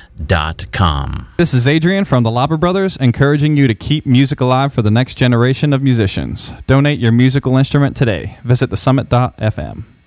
This is Adrian from the Lauber Brothers, encouraging you to keep music alive for the next generation of musicians. Donate your musical instrument today. Visit thesummit.fm.